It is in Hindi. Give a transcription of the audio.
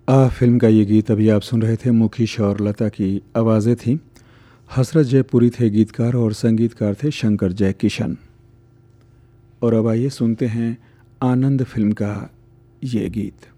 फिल्म का ये गीत अभी आप सुन रहे थे, मुकेश और लता की आवाज़ें थीं। हसरत जयपुरी थे गीतकार और संगीतकार थे शंकर जयकिशन। और अब आइए सुनते हैं आनंद फिल्म का ये गीत।